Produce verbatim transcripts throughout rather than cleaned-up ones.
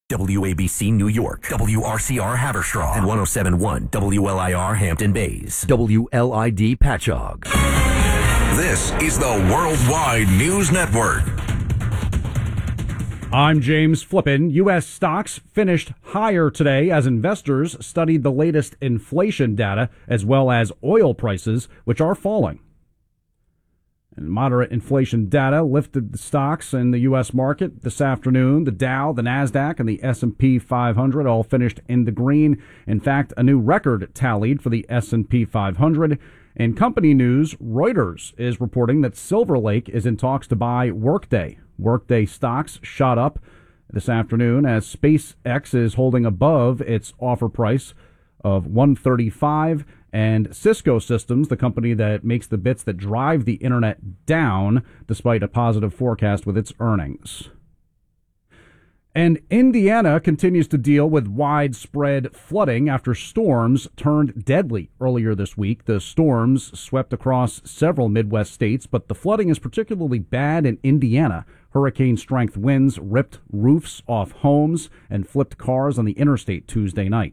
W A B C New York, W R C R Haverstraw, and one oh seven point one W L I R Hampton Bays, W L I D Patchogue. This is the Worldwide News Network. I'm James Flippin. U S stocks finished higher today as investors studied the latest inflation data as well as oil prices, which are falling. And moderate inflation data lifted the stocks in the U S market this afternoon. The Dow, the Nasdaq, and the S and P five hundred all finished in the green. In fact, a new record tallied for the S and P five hundred. In company news, Reuters is reporting that Silver Lake is in talks to buy Workday. Workday stocks shot up this afternoon as SpaceX is holding above its offer price of one thirty-five, and Cisco Systems, the company that makes the bits that drive the internet, down despite a positive forecast with its earnings. And Indiana continues to deal with widespread flooding after storms turned deadly earlier this week. The storms swept across several Midwest states, but the flooding is particularly bad in Indiana. Hurricane-strength winds ripped roofs off homes and flipped cars on the interstate Tuesday night.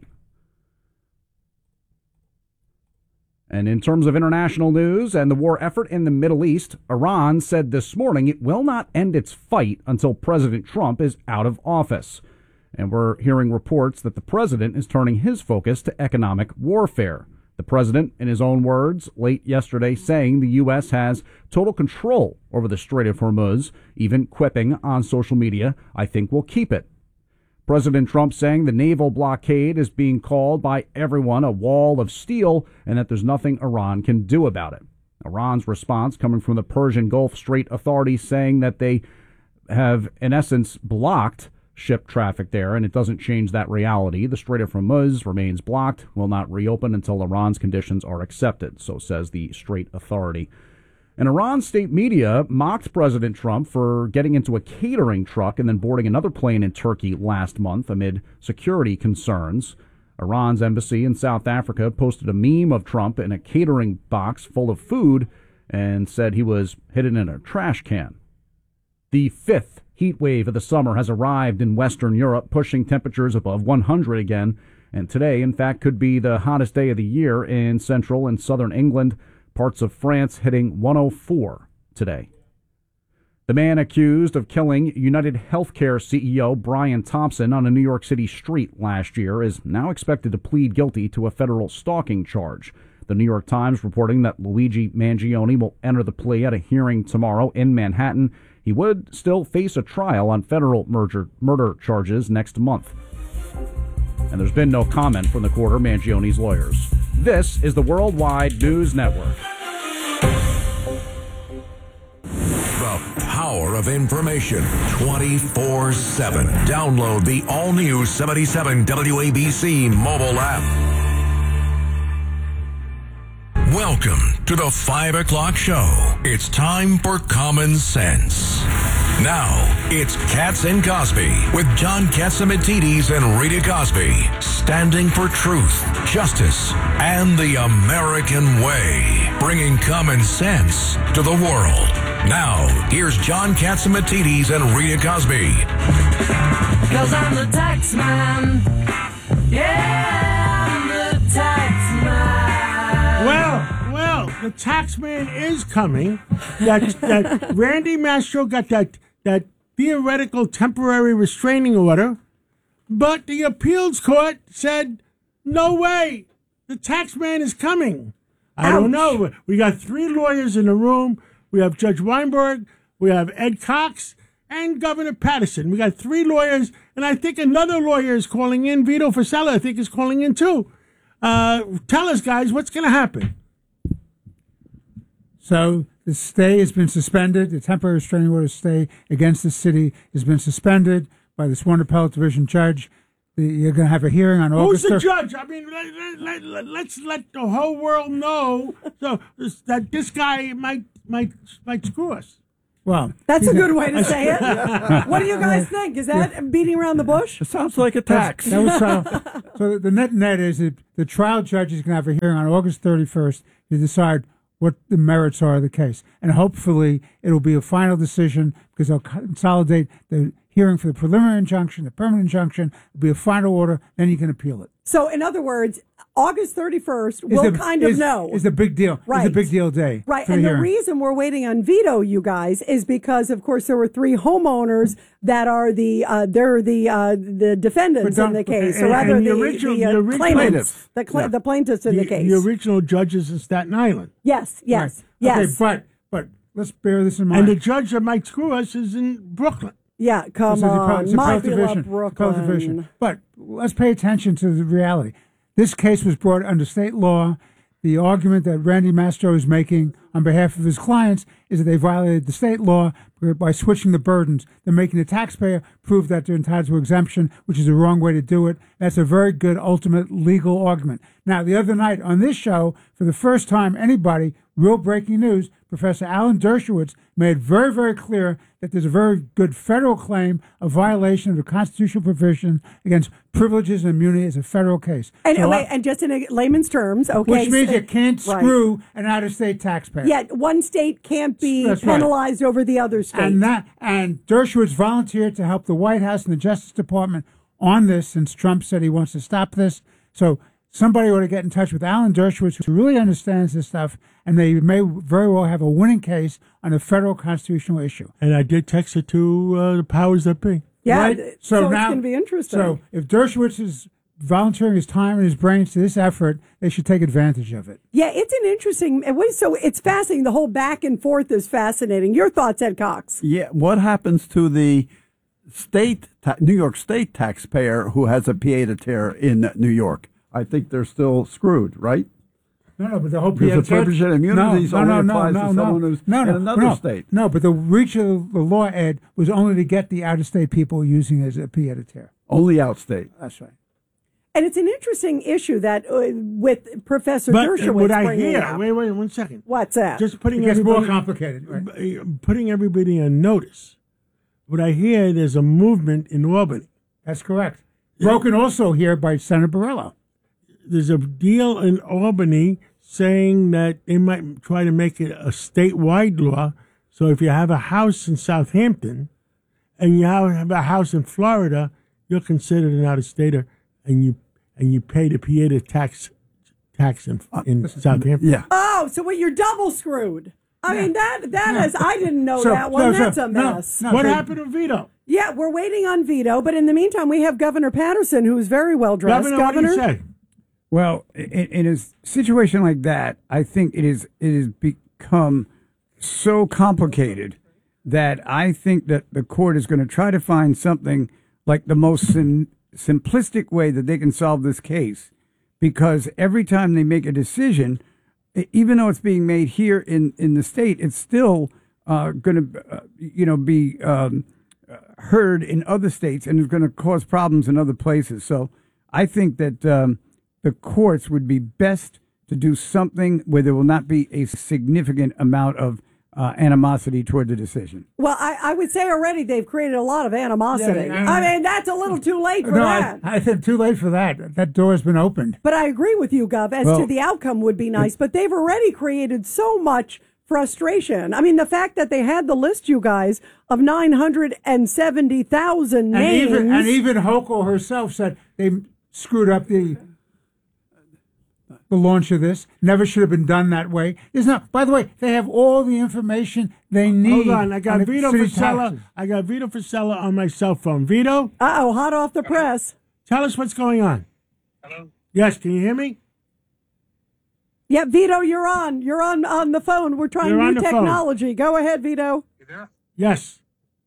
And in terms of international news and the war effort in the Middle East, Iran said this morning it will not end its fight until President Trump is out of office. And we're hearing reports that the president is turning his focus to economic warfare. The president, in his own words, late yesterday saying the U S has total control over the Strait of Hormuz, even quipping on social media, "I think we'll keep it." President Trump saying the naval blockade is being called by everyone a wall of steel and that there's nothing Iran can do about it. Iran's response coming from the Persian Gulf Strait authorities saying that they have, in essence, blocked ship traffic there, and it doesn't change that reality. The Strait of Hormuz remains blocked, will not reopen until Iran's conditions are accepted, so says the Strait Authority. And Iran state media mocked President Trump for getting into a catering truck and then boarding another plane in Turkey last month amid security concerns. Iran's embassy in South Africa posted a meme of Trump in a catering box full of food and said he was hidden in a trash can. The fifth heat wave of the summer has arrived in Western Europe, pushing temperatures above one hundred again. And today, in fact, could be the hottest day of the year in central and southern England. Parts of France hitting one oh four today. The man accused of killing United Healthcare C E O Brian Thompson on a New York City street last year is now expected to plead guilty to a federal stalking charge. The New York Times reporting that Luigi Mangione will enter the plea at a hearing tomorrow in Manhattan. He would still face a trial on federal murder, murder charges next month. And there's been no comment from the court or Mangione's lawyers. This is the Worldwide News Network. The power of information twenty-four seven. Download the all-new seventy-seven W A B C mobile app. Welcome to the five o'clock show. It's time for Common Sense. Now, it's Katz and Cosby with John Catsimatidis and Rita Cosby, standing for truth, justice, and the American way, bringing common sense to the world. Now, here's John Catsimatidis and Rita Cosby. 'Cause I'm the tax man. Yeah, I'm the tax man. Well, well, the tax man is coming. That, that Randy Mastro got that that theoretical temporary restraining order, but the appeals court said, no way, the tax man is coming. I don't know. We got three lawyers in the room. We have Judge Weinberg, we have Ed Cox, and Governor Patterson. We got three lawyers, and I think another lawyer is calling in. Vito Fasella, I think, is calling in too. Uh, tell us, guys, what's going to happen? So the stay has been suspended. The temporary restraining order stay against the city has been suspended by the sworn appellate division judge. The, you're going to have a hearing on August. Who's the judge? I mean, let, let, let, let's let the whole world know so that this guy might might might screw us. Well, that's a good way to say it. What do you guys think? Is that beating around the bush? It sounds like a tax. That was, uh, so the net net is that the trial judge is going to have a hearing on August thirty-first to decide what the merits are of the case. And hopefully it will be a final decision because they'll consolidate the hearing for the preliminary injunction, the permanent injunction. It'll be a final order, then you can appeal it. So, in other words, August thirty-first, we'll the, kind of is, know. Is a big deal. Right. It's a big deal day. Right. for And the the hearing. reason we're waiting on veto, you guys, is because, of course, there were three homeowners that are the uh, they're the uh, the defendants But in the don't- case, and- or rather and the, the original- the, uh, the original- claimants, Plaintiffs. the, cla- Yeah. the plaintiffs in the, The, case. the original judges in Staten Island. yes, yes, Right. yes. Okay, but but let's bear this in mind. And the judge that might screw us is in Brooklyn. yeah, come This is the appellate- on, it's the my appellate division, beloved appellate division. Brooklyn. But let's pay attention to the reality. This case was brought under state law. The argument that Randy Mastro is making on behalf of his clients is that they violated the state law by switching the burdens. They're making the taxpayer prove that they're entitled to exemption, which is the wrong way to do it. That's a very good ultimate legal argument. Now, the other night on this show, for the first time, anybody, real breaking news, Professor Alan Dershowitz made very, very clear that there's a very good federal claim of violation of the constitutional provision against privileges and immunity as a federal case. And, So wait, I- and just in a layman's terms, okay. which means so- you can't right. screw an out-of-state taxpayer. Yet one state can't be That's right. penalized over the other state. And that and Dershowitz volunteered to help the White House and the Justice Department on this since Trump said he wants to stop this. So somebody ought to get in touch with Alan Dershowitz, who really understands this stuff, and they may very well have a winning case on a federal constitutional issue. And I did text it to uh, the powers that be. yeah, Right? th- So so, it's now- going to be interesting. So if Dershowitz is volunteering his time and his brains to this effort, they should take advantage of it. yeah, it's an interesting. It was so it's fascinating. The whole back and forth is fascinating. Your thoughts, Ed Cox? Yeah, what happens to the state, ta- New York State taxpayer who has a pied-à-terre in New York? I think they're still screwed, right? No, no, but the whole Because the privilege and immunities no, only no, no, applies no, to no, someone who's no, in no, another no, state. No, but the reach of the law, Ed, was only to get the out-of-state people using it as a pied-à-terre. Only outstate. That's right. And it's an interesting issue that uh, with Professor But Dershowitz uh, what I bringing hear, up. wait, wait, one second. What's that? Just putting It gets everybody, more complicated. Right? uh, putting everybody on notice. What I hear, there's a movement in Albany. That's correct. Broken also here by Senator Borrello. There's a deal in Albany saying that they might try to make it a statewide law. So if you have a house in Southampton and you have a house in Florida, you're considered an out-of-stater, and you and you pay the Pieta tax tax in, in Southampton. Yeah. oh, so what? You're double screwed. I mean that that is. I didn't know So- that one. so- so- That's a no, mess. no, What so- happened to veto? Yeah, we're waiting on veto, but in the meantime, we have Governor Patterson, who's very well dressed. Governor, what do you say? Well, in, in a situation like that, I think it is it has become so complicated that I think that the court is going to try to find something like the most sim- simplistic way that they can solve this case, because every time they make a decision, e- even though it's being made here in, in the state, it's still uh, going to, uh, you know, be um, heard in other states, and it's going to cause problems in other places. So I think that um, the courts would be best to do something where there will not be a significant amount of uh, animosity toward the decision. Well, I, I would say already they've created a lot of animosity. Yeah, I mean, that's a little too late for No, that. I, I think too late for that. That door has been opened. But I agree with you, Gov, as to Well, the outcome would be nice. But they've already created so much frustration. I mean, the fact that they had the list, you guys, of nine hundred seventy thousand And names. even and even Hochul herself said they screwed up the the launch of this. Never should have been done that way. There's no. By the way, they have all the information they need. Hold on, I got the Vito city Fasella. taxes. I got Vito Fasella on my cell phone. Vito, Uh-oh, hot off the press. tell us what's going on. Hello? Yes, can you hear me? Yeah, Vito, you're on. You're on on the phone. We're trying You're on new the phone. technology. Go ahead, Vito. You there? Yes.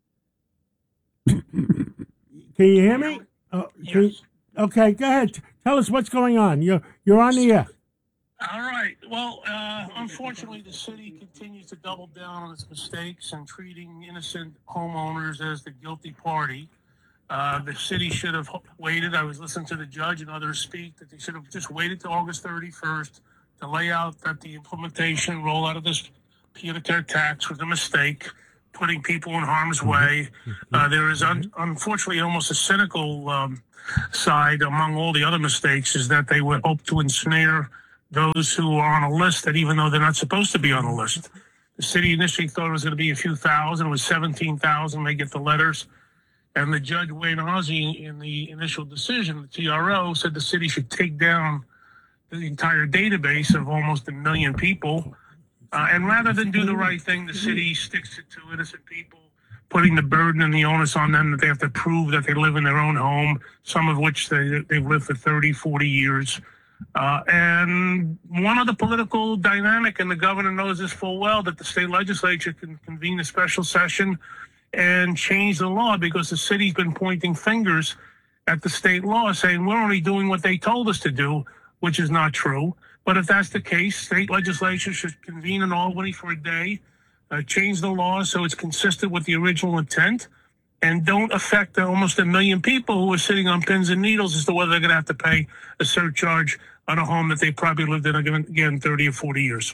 Can you hear me? Oh, can you- Yes. okay, go ahead. Tell us what's going on. You're you're on the air. All right. Well, uh, unfortunately, the city continues to double down on its mistakes and treating innocent homeowners as the guilty party. Uh, the city should have waited. I was listening to the judge and others speak that they should have just waited till August thirty-first to lay out that the implementation rollout of this pied-à-terre tax was a mistake, putting people in harm's way. Uh, there is un- unfortunately almost a cynical um, side among all the other mistakes, is that they would hope to ensnare those who are on a list that even though they're not supposed to be on a list. The city initially thought it was going to be a few thousand. It was seventeen thousand. They get the letters. And the judge, Wayne Ozzie, in the initial decision, the T R O, said the city should take down the entire database of almost a million people. Uh, and rather than do the right thing, the city sticks it to innocent people, putting the burden and the onus on them that they have to prove that they live in their own home, some of which they, they've lived for thirty, forty years. Uh, and one of the political dynamic, and the governor knows this full well, that the state legislature can convene a special session and change the law, because the city's been pointing fingers at the state law, saying we're only doing what they told us to do, which is not true. But if that's the case, state legislature should convene in Albany for a day, uh, change the law so it's consistent with the original intent, and don't affect the almost a million people who are sitting on pins and needles as to whether they're going to have to pay a surcharge on a home that they probably lived in, again, thirty or forty years.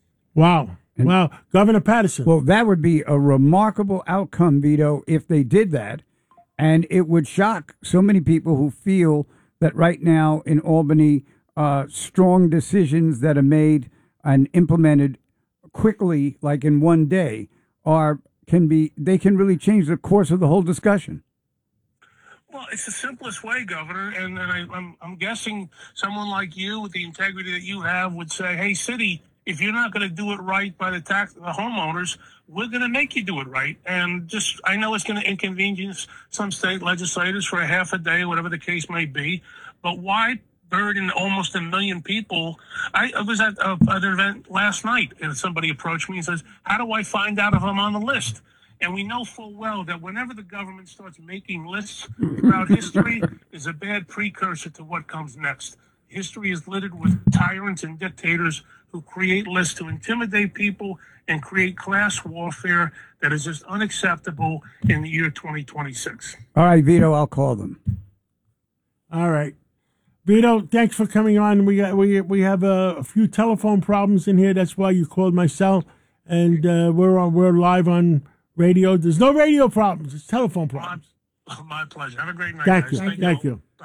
Wow. And, wow. Governor Patterson. Well, that would be a remarkable outcome, Vito, if they did that. And it would shock so many people who feel that right now in Albany, uh, strong decisions that are made and implemented quickly, like in one day, are can be they can really change the course of the whole discussion. Well, it's the simplest way, Governor, and, and I, I'm, I'm guessing someone like you, with the integrity that you have, would say, hey, city, if you're not going to do it right by the tax the homeowners, we're going to make you do it right. And just, I know it's going to inconvenience some state legislators for a half a day, whatever the case may be, but why burden almost a million people? I, I was at a, an event last night, and somebody approached me and says, how do I find out if I'm on the list? And we know full well that whenever the government starts making lists throughout history, is a bad precursor to what comes next. History is littered with tyrants and dictators who create lists to intimidate people and create class warfare that is just unacceptable in the year twenty twenty-six. All right, Vito, I'll call them. All right. Vito, thanks for coming on. We got, we we have a, a few telephone problems in here. That's why you called my cell. And uh, we're on, we're live on radio. There's no radio problems. It's telephone problems. My, my pleasure. Have a great night, Thank guys. you. Thank, Thank you. you. Bye.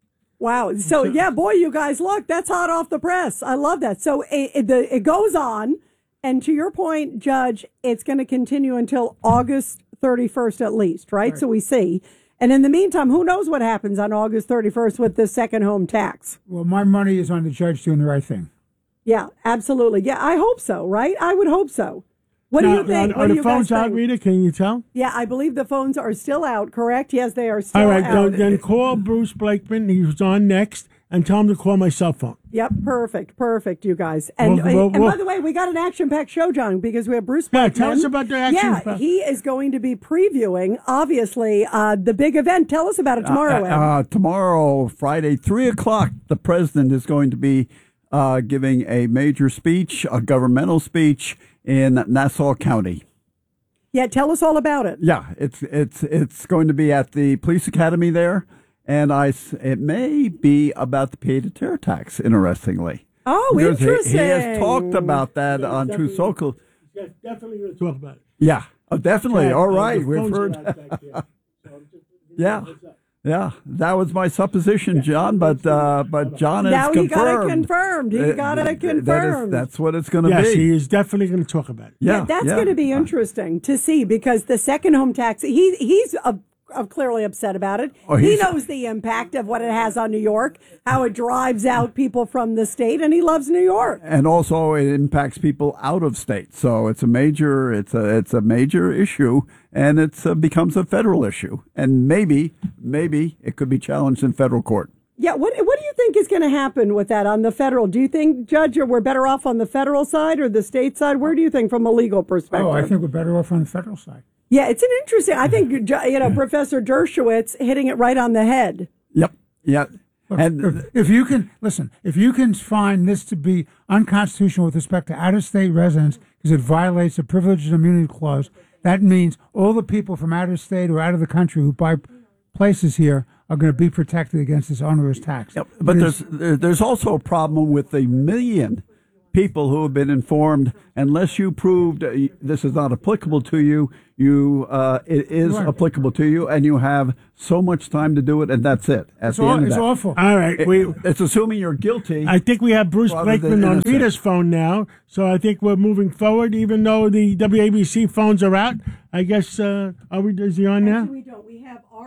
Wow. So, yeah, boy, you guys, look, that's hot off the press. I love that. So it, it, the, it goes on. And to your point, Judge, it's going to continue until August thirty-first at least, right? right? So we see. And in the meantime, who knows what happens on August thirty-first with the second home tax? Well, my money is on the judge doing the right thing. Yeah, absolutely. Yeah, I hope so, right? I would hope so. What do now, you think? Are, what are do the you phones guys out, think? Rita? Can you tell? Yeah, I believe the phones are still out, correct? Yes, they are still out. All right, out. then, then call Bruce Blakeman. He's on next, and tell him to call my cell phone. Yep, perfect, perfect, you guys. And, Well, well, and well- by the way, we got an action-packed show, John, because we have Bruce Yeah, Blakeman. tell us about the action Yeah, pack- he is going to be previewing, obviously, uh, the big event. Tell us about it tomorrow, Ed. Uh, uh, tomorrow, Friday, three o'clock, the president is going to be uh, giving a major speech, a governmental speech in Nassau County. Yeah, tell us all about it. Yeah, it's it's it's going to be at the police academy there, and I s- it may be about the pied-à-terre tax. Interestingly, Oh, Because he- interesting. He, has talked about that on True Social. Yeah, definitely going to talk about it. Yeah, oh, definitely. Yeah, All uh, right, the we've phones are heard. out back there. So I'm just- Yeah, yeah, that was my supposition, John. But uh, but John has Now he confirmed. got it confirmed. He Uh, got it that is- confirmed. that's what it's going to Yes, be. he is definitely going to talk about it. Yeah, that's yeah. going to be interesting to see because the second home tax, he he's uh, uh, clearly upset about it. Oh, he he's- knows the impact of what it has on New York, how it drives out people from the state, and he loves New York. And also, it impacts people out of state. So it's a major, it's a, it's a major issue, and it uh, becomes a federal issue. And maybe, maybe it could be challenged in federal court. Yeah, what what do you think is going to happen with that on the federal? Do you think, Judge, we're better off on the federal side or the state side? Where do you think from a legal perspective? Oh, I think we're better off on the federal side. Yeah, it's an interesting. I think you know Professor Dershowitz hitting it right on the head. Yep. Yeah. Look, And if, if you can listen, if you can find this to be unconstitutional with respect to out-of-state residents because it violates the Privileges and Immunity Clause, that means all the people from out of state or out of the country who buy places here are going to be protected against this onerous tax. Yep. But It there's is- there- there's also a problem with the million people who have been informed. Unless you proved uh, this is not applicable to you, you uh, it is Right. applicable to you, and you have so much time to do it, and that's it. At it's the aw- end of it's that. awful. All right, It- we. it's assuming you're guilty. I think we have Bruce Rather than Blakeman on innocent. Rita's phone now, so I think we're moving forward. Even though the W A B C phones are out, I guess uh, are we? Is he on now? We don't. We have our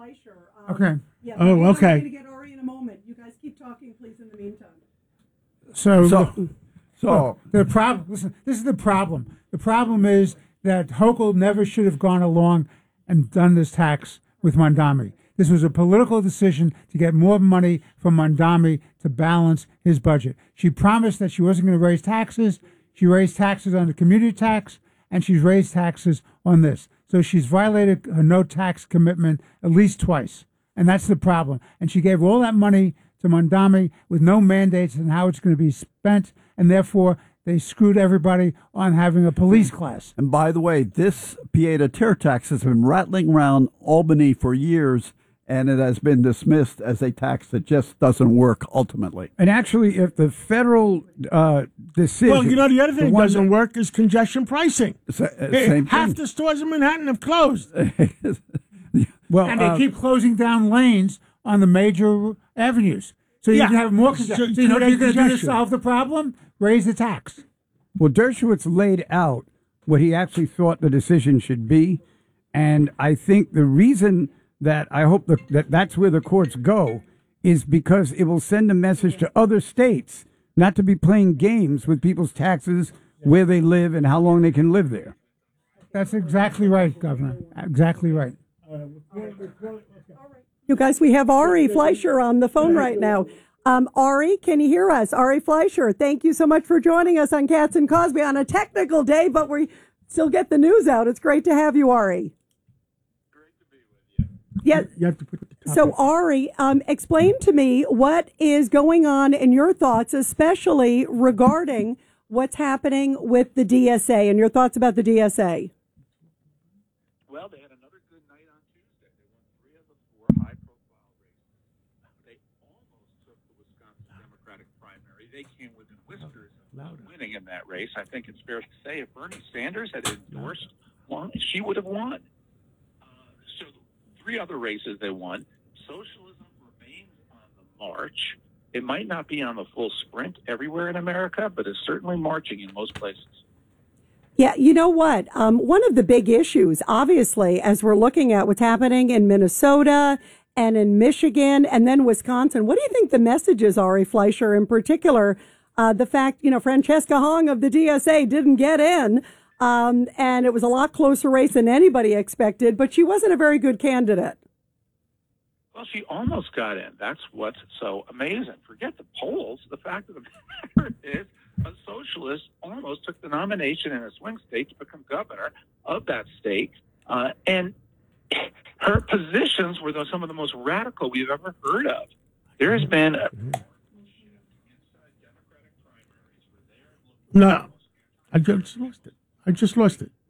Fleischer. Um, Okay. Yeah, Oh, we're okay. going to get Ari in a moment. You guys keep talking, please, in the meantime. So, So, so the problem. Listen, this is the problem. The problem is that Hochul never should have gone along and done this tax with Mondami. This was a political decision to get more money from Mondami to balance his budget. She promised that she wasn't going to raise taxes. She raised taxes on the community tax, and she's raised taxes on this. So she's violated her no tax commitment at least twice, and that's the problem. And she gave all that money to Mondami with no mandates on how it's going to be spent, and therefore they screwed everybody on having a police class. And by the way, this pied-à-terre tax has been rattling around Albany for years, and it has been dismissed as a tax that just doesn't work ultimately. And actually, if the federal uh, decision... Well, you know, the other thing the that one doesn't work is congestion pricing. Sa- uh, Hey, same half thing. the stores in Manhattan have closed. well, And they uh, keep closing down lanes on the major avenues. So you Yeah. can have more So congestion. you So you know what create you're going to do to congestion. solve the problem? Raise the tax. Well, Dershowitz laid out what he actually thought the decision should be, and I think the reason that I hope that, that that's where the courts go is because it will send a message to other states not to be playing games with people's taxes, where they live, and how long they can live there. That's exactly right, Governor. Exactly right. You guys, we have Ari Fleischer on the phone right now. Um, Ari, can you hear us? Ari Fleischer, thank you so much for joining us on Katz and Cosby on a technical day, but we still get the news out. It's great to have you, Ari. Yeah. You have to put the top So, Ari, um, explain to me what is going on in your thoughts, especially regarding what's happening with the D S A and your thoughts about the D S A. Well, they had another good night on Tuesday. They won three of the four high-profile races. They almost took the Wisconsin Democratic primary. They came within whiskers of winning in that race. I think it's fair to say if Bernie Sanders had endorsed one, she would have won. Uh, so three other races they won. Socialism remains on the march. It might not be on the full sprint everywhere in America, but it's certainly marching in most places. Yeah, you know what? Um, one of the big issues, obviously, as we're looking at what's happening in Minnesota and in Michigan and then Wisconsin, what do you think the messages are, Ari Fleischer, in particular? Uh, the fact, you know, Francesca Hong of the D S A didn't get in, um, and it was a lot closer race than anybody expected, but she wasn't a very good candidate. Well, she almost got in. That's what's so amazing. Forget the polls. The fact of the matter is a socialist almost took the nomination in a swing state to become governor of that state. Uh, and her positions were some of the most radical we've ever heard of. There has been a... No, I just lost it. I just lost it.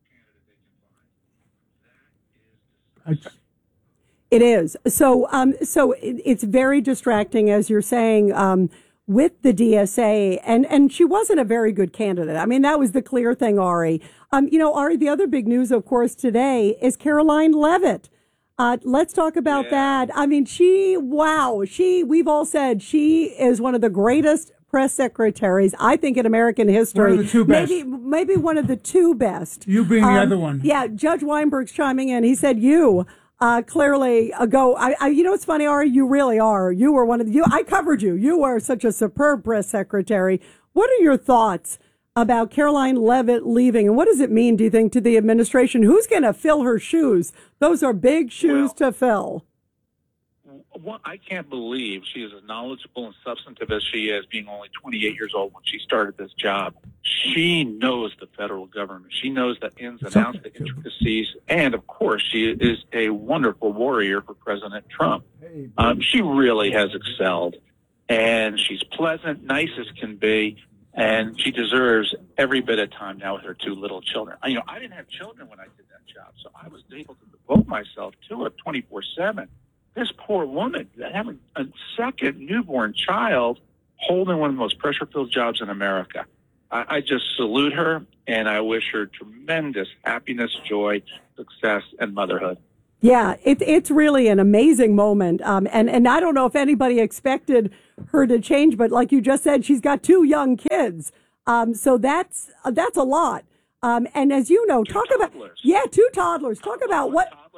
I just, It is. So, um, so it, it's very distracting, as you're saying, um, with the D S A, and, and she wasn't a very good candidate. I mean, that was the clear thing, Ari. Um, you know, Ari, the other big news, of course, today is Caroline Leavitt. Uh, let's talk about Yeah. that. I mean, she, wow, she, we've all said she is one of the greatest press secretaries, I think, in American history. One of the two best. Maybe, maybe one of the two best. You being the Um, other one. Yeah, Judge Weinberg's chiming in. He said you. Uh, clearly uh, go. I, I, you know what's funny, Ari? You really are. You were one of the, you. I covered you. You are such a superb press secretary. What are your thoughts about Caroline Leavitt leaving, and what does it mean, do you think, to the administration? Who's going to fill her shoes? Those are big shoes Well, to fill. Well, I can't believe she is as knowledgeable and substantive as she is, being only twenty-eight years old when she started this job. She knows the federal government. She knows the ins and outs, the intricacies, and of course, she is a wonderful warrior for President Trump. Um, she really has excelled, and she's pleasant, nice as can be, and she deserves every bit of time now with her two little children. You know, I didn't have children when I did that job, so I was able to devote myself to it twenty-four seven. This poor woman having a second newborn child holding one of the most pressure-filled jobs in America. I, I just salute her, and I wish her tremendous happiness, joy, success, and motherhood. Yeah, it, it's really an amazing moment. Um, and, and I don't know if anybody expected her to change, but like you just said, she's got two young kids. Um, so that's uh, that's a lot. Um, and as you know, Two talk toddlers. about, yeah, two toddlers. Talk about One what, toddler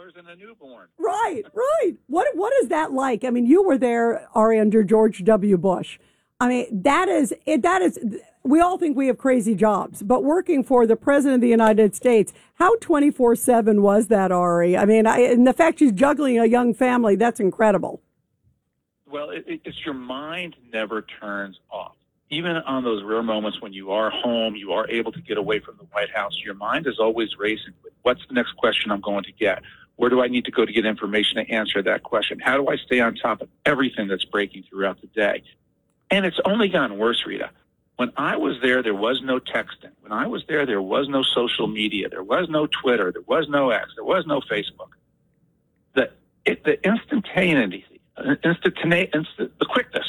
dollars and a newborn. Right, right. What what is that like? I mean, you were there, Ari, under George W. Bush. I mean, that is it. That is. We all think we have crazy jobs, but working for the President of the United States, how twenty-four seven was that, Ari? I mean, I, and the fact she's juggling a young family, that's incredible. Well, it, it, it's your mind never turns off. Even on those rare moments when you are home, you are able to get away from the White House, your mind is always racing with what's the next question I'm going to get? Where do I need to go to get information to answer that question? How do I stay on top of everything that's breaking throughout the day? And it's only gotten worse, Rita. When I was there, there was no texting. When I was there, there was no social media. There was no Twitter. There was no X. There was no Facebook. The, it, the instantaneity, instantane, instant, the quickness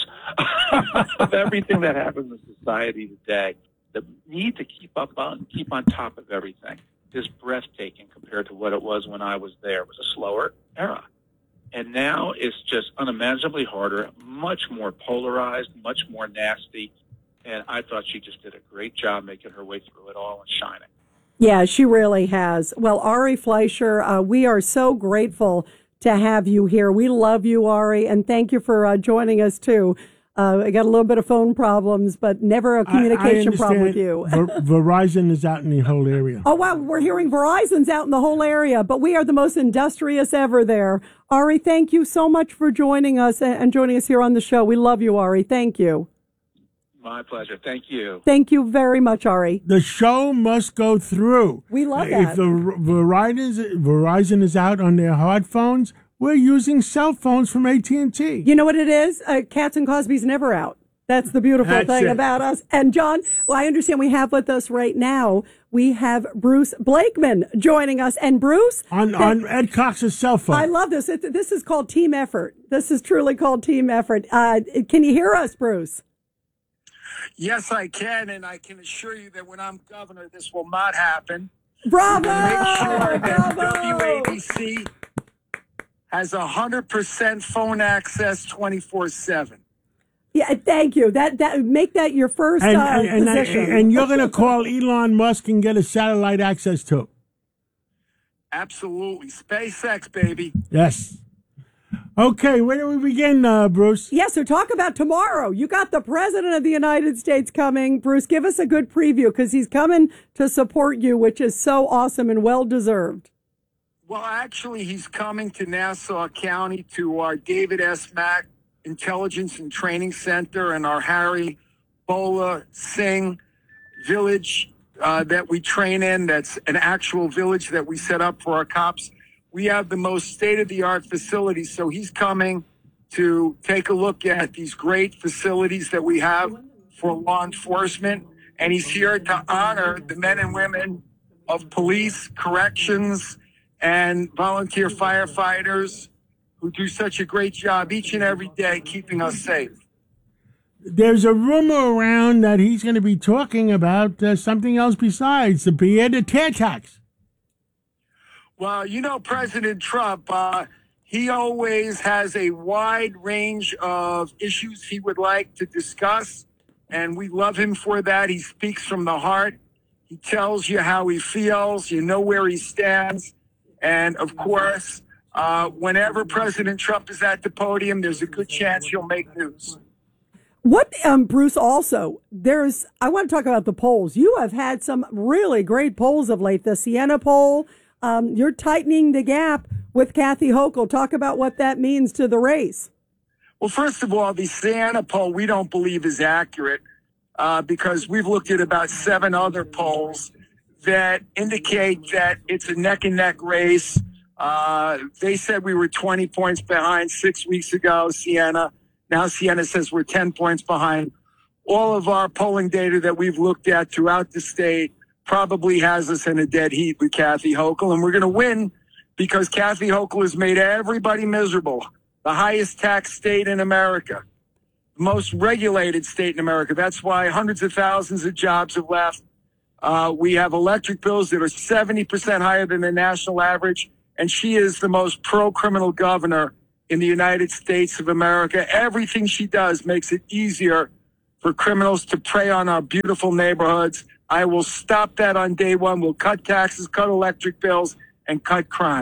of everything that happens in society today, the need to keep up on, keep on top of everything is breathtaking compared to what it was when I was there. It was a slower era. And now it's just unimaginably harder, much more polarized, much more nasty. And I thought she just did a great job making her way through it all and shining. Yeah, she really has. Well, Ari Fleischer, uh, we are so grateful to have you here. We love you, Ari, and thank you for uh, joining us, too. Uh, I got a little bit of phone problems, but never a communication I, I problem with you. Ver- Verizon is out in the whole area. Oh, wow. We're hearing Verizon's out in the whole area, but we are the most industrious ever there. Ari, thank you so much for joining us and joining us here on the show. We love you, Ari. Thank you. My pleasure. Thank you. Thank you very much, Ari. The show must go through. We love that. If the Verizon, Verizon is out on their hard phones, we're using cell phones from A T and T. You know what it is? Uh, Cats and Cosby's never out. That's the beautiful That's thing it. about us. And John, well, I understand we have with us right now, we have Bruce Blakeman joining us. And Bruce. On, that, on Ed Cox's cell phone. I love this. It, this is called team effort. This is truly called team effort. Uh, can you hear us, Bruce? Yes, I can, and I can assure you that when I'm governor, this will not happen. Bravo! Make sure that Bravo! W A B C has one hundred percent phone access twenty-four seven. Yeah, thank you. That that make that your first and, uh, and, and, I- position. and you're going to call Elon Musk and get a satellite access to. Absolutely. SpaceX, baby. Yes. Okay, where do we begin, uh, Bruce? Yeah, so talk about tomorrow. You got the President of the United States coming. Bruce, give us a good preview because he's coming to support you, which is so awesome and well-deserved. Well, actually, he's coming to Nassau County to our David S. Mack Intelligence and Training Center and our Harry Bola Singh village uh, that we train in. That's an actual village that we set up for our cops. We have the most state-of-the-art facilities, so he's coming to take a look at these great facilities that we have for law enforcement, and he's here to honor the men and women of police, corrections, and volunteer firefighters who do such a great job each and every day keeping us safe. There's a rumor around that he's going to be talking about uh, something else besides the Pierre de Terre tax. Well, you know, President Trump, uh, he always has a wide range of issues he would like to discuss, and we love him for that. He speaks from the heart. He tells you how he feels. You know where he stands. And, of course, uh, whenever President Trump is at the podium, there's a good chance he'll make news. What, um, Bruce, also, there's, I want to talk about the polls. You have had some really great polls of late. The Siena poll, um, you're tightening the gap with Kathy Hochul. Talk about what that means to the race. Well, first of all, the Siena poll we don't believe is accurate uh, because we've looked at about seven other polls that indicate that it's a neck-and-neck race. Uh, they said we were twenty points behind six weeks ago, Siena. Now Siena says we're ten points behind. All of our polling data that we've looked at throughout the state probably has us in a dead heat with Kathy Hochul, and we're going to win because Kathy Hochul has made everybody miserable. The highest tax state in America, the most regulated state in America. That's why hundreds of thousands of jobs have left. Uh, we have electric bills that are seventy percent higher than the national average, and she is the most pro-criminal governor in the United States of America. Everything she does makes it easier for criminals to prey on our beautiful neighborhoods. I will stop that on day one. We'll cut taxes, cut electric bills, and cut crime.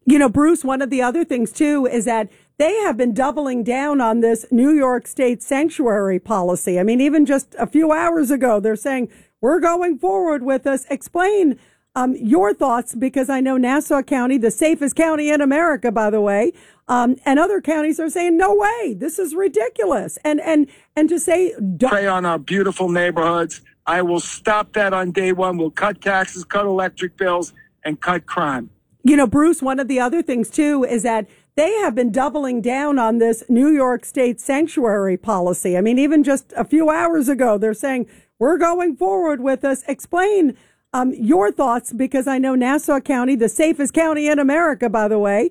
You know, Bruce, one of the other things, too, is that they have been doubling down on this New York State sanctuary policy. I mean, even just a few hours ago, they're saying, we're going forward with this. Explain um, your thoughts, because I know Nassau County, the safest county in America, by the way, um, and other counties are saying, no way, this is ridiculous. And and and to say, don't prey on our beautiful neighborhoods. I will stop that on day one. We'll cut taxes, cut electric bills, and cut crime. You know, Bruce, one of the other things, too, is that they have been doubling down on this New York State sanctuary policy. I mean, even just a few hours ago, they're saying, we're going forward with this. Explain um, your thoughts, because I know Nassau County, the safest county in America, by the way,